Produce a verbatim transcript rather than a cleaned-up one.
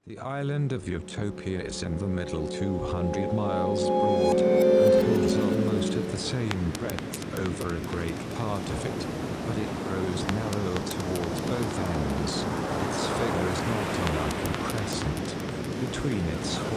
The island of Utopia is in the middle, two hundred miles broad, and holds almost at the same breadth over a great part of it, but it grows narrower towards both ends. Its figure is not unlike a crescent. Between its